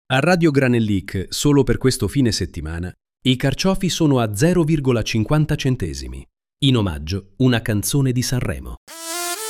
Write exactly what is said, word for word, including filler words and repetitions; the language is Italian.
A Radio Granellic, solo per questo fine settimana, i carciofi sono a zero virgola cinquanta centesimi. In omaggio, una canzone di Sanremo.